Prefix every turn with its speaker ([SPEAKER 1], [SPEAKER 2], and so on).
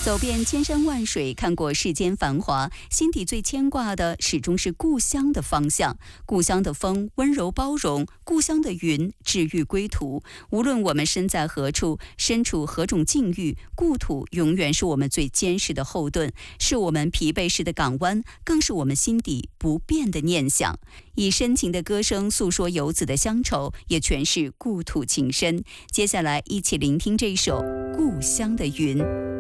[SPEAKER 1] 走遍千山万水，看过世间繁华，心底最牵挂的始终是故乡的方向。故乡的风温柔包容，故乡的云治愈归途。无论我们身在何处，身处何种境遇，故土永远是我们最坚实的后盾，是我们疲惫时的港湾，更是我们心底不变的念想。以深情的歌声诉说游子的乡愁，也诠释故土情深。接下来一起聆听这首《故乡的云》。